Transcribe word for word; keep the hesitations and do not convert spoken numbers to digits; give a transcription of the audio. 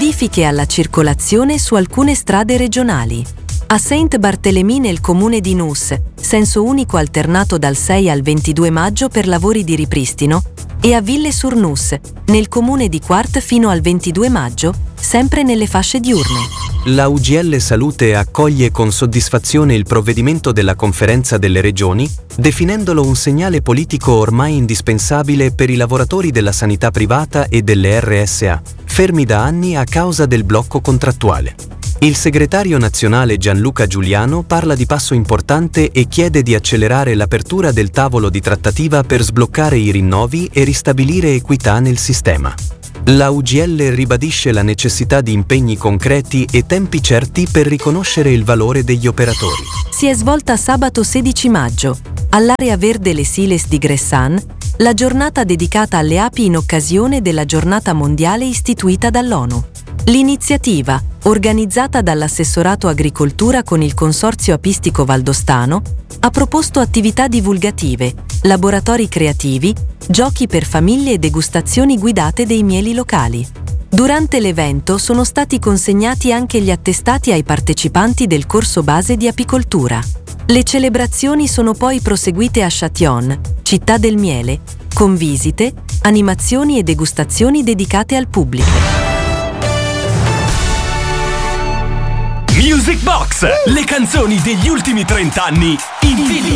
modifiche alla circolazione su alcune strade regionali. A Saint-Barthélemy nel comune di Nuss, senso unico alternato dal sei al ventidue maggio per lavori di ripristino, e a Ville-sur-Nuss, nel comune di Quartes fino al ventidue maggio, sempre nelle fasce diurne. La U G L Salute accoglie con soddisfazione il provvedimento della Conferenza delle Regioni, definendolo un segnale politico ormai indispensabile per i lavoratori della sanità privata e delle R S A, fermi da anni a causa del blocco contrattuale. Il segretario nazionale Gianluca Giuliano parla di passo importante e chiede di accelerare l'apertura del tavolo di trattativa per sbloccare i rinnovi e ristabilire equità nel sistema. La U G L ribadisce la necessità di impegni concreti e tempi certi per riconoscere il valore degli operatori. Si è svolta sabato sedici maggio, all'area verde Les Siles di Gressan, la giornata dedicata alle api in occasione della giornata mondiale istituita dall'ONU. L'iniziativa, organizzata dall'Assessorato Agricoltura con il Consorzio Apistico Valdostano, ha proposto attività divulgative, laboratori creativi, giochi per famiglie e degustazioni guidate dei mieli locali. Durante l'evento sono stati consegnati anche gli attestati ai partecipanti del corso base di apicoltura. Le celebrazioni sono poi proseguite a Châtillon, città del miele, con visite, animazioni e degustazioni dedicate al pubblico. Music Box, le canzoni degli ultimi trenta anni in vinile.